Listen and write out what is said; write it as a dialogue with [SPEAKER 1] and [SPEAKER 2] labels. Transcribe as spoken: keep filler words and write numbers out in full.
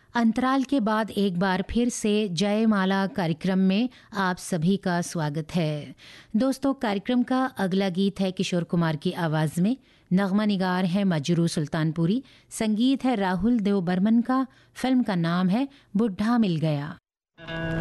[SPEAKER 1] अंतराल के बाद एक बार फिर से जयमाला कार्यक्रम में आप सभी का स्वागत है। दोस्तों, कार्यक्रम का अगला गीत है किशोर कुमार की आवाज़ में। नगमा निगार है मजरू सुल्तानपुरी, संगीत है राहुल देव बर्मन का। फिल्म का नाम है बुढ़ा मिल गया।